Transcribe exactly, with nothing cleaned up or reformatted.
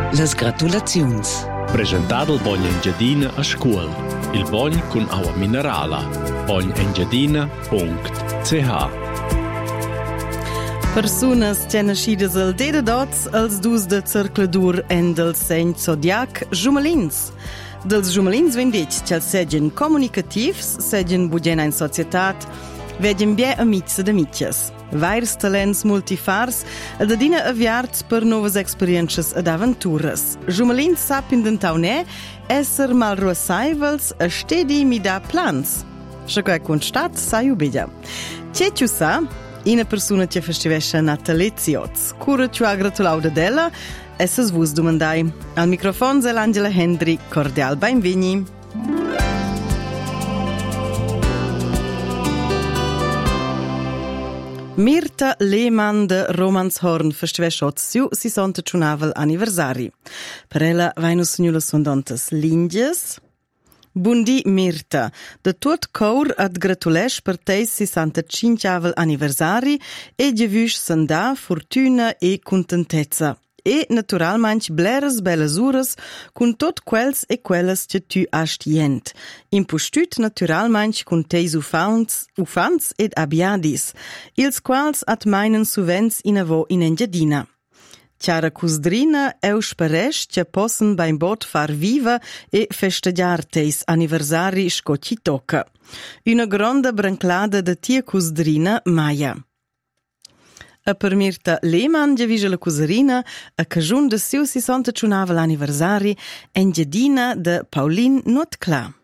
Las gratulaziuns. Presentato il Bogn Engiadina a scuola. Il Bogn con acqua minerale. bogn engiadina punto c h. Personas che nascidas al deda dots als dus de cercladur en del segn zodiac jumelins. Dels jumelins vendetg che seggen comunicativs, seggen bugen in societat, veggen bie amics ed amicies. Vairs talents multifars ed adina aviarts per novas experiences ed aventuras. Jumelins sap indentau ne esser mal ruasaivels a stedi mi da plans. Schaquai constat sa iubedia. Ce ciu sa, ina persona che festivesce natalezioz. Cura ciu a gratulau de della, essas vus domandai. Al microfon zè l'Angela Hendry, cordial benveni. Mirta Lehmann de Romanshorn festivesciot siu sessantacinnavel anniversari. Per ella vainu signula sondontas lindias. Bundi Mirta, de tuot cor ad gratulesch per teis sessantacinquavel anniversari e gevüsch sanda, fortuna e contentezza. E naturalmein bleres bellas uras cun tot quels e quelles che tu hast jent. Impostüt naturalmein cun teis ufans, ufans ed abiadis, ils quals at meinen suvens in avo in Engiadina. Chiara cusdrina eu speresch che possen beim bot far viva e festegiar teis anniversari sco ci tocca. Una gronda branclada de tia cusdrina Maia. A per Mirta Lehmann giavisce la cusarina a cagiun de siu sessantacinnavel anniversari Engiadina de Paulin Nuotcla.